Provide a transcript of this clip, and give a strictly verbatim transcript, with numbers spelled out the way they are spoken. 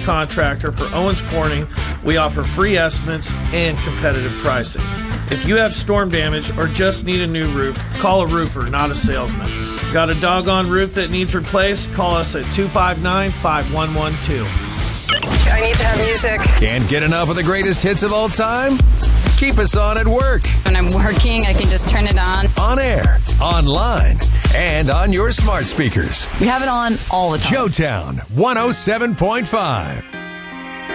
contractor for Owens Corning. We offer free estimates and competitive pricing. If you have storm damage or just need a new roof, call a roofer, not a salesman. Got a doggone roof that needs replaced? Call us at two five nine, five one one two. I need to have music. Can't get enough of the greatest hits of all time? Keep us on at work. When I'm working, I can just turn it on. On air, online, and on your smart speakers. We have it on all the time. Joetown one oh seven point five.